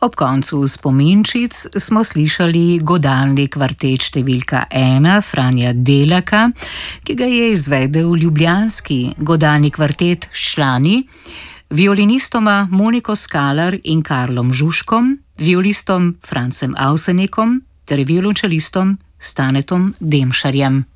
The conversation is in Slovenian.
Ob koncu spominčic smo slišali godalni kvartet številka 1 Franja Delaka, ki ga je izvedel ljubljanski godalni kvartet s člani, violinistoma Moniko Skalar in Karlom Žužkom, violistom Francem Avsenekom ter violončelistom Stanetom Demšarjem.